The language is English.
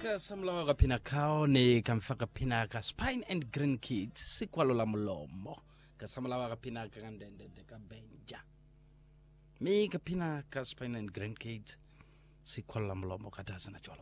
Samlawa ka pinakao ni kamfaka pinaka Spine and Green Kids sikwalo la mulomo kasamlawa ka pinaka kandende ka benja mi ka pinaka Spine and Green Kids sikwalo la mulomo katasa na chwalo